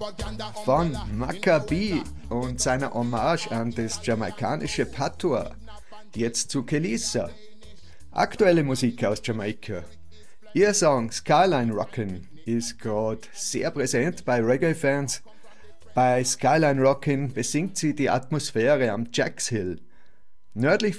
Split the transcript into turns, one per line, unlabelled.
Von Maccabi und seiner Hommage an das jamaikanische Patois, jetzt zu Kelisa. Aktuelle Musik aus Jamaika. Ihr Song Skyline Rockin' ist gerade sehr präsent bei Reggae-Fans. Bei Skyline Rockin' besingt sie die Atmosphäre am Jacks Hill. Nördlich